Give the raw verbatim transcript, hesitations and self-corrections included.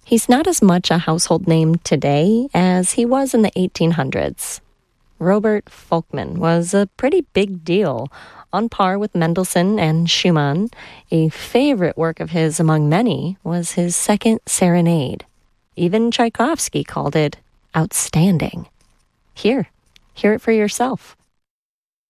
He's not as much a household name today as he was in the eighteen hundreds. Robert Folkman was a pretty big deal, on par with Mendelssohn and Schumann. A favorite work of his among many was his Second Serenade. Even Tchaikovsky called it outstanding. Here, hear it for yourself.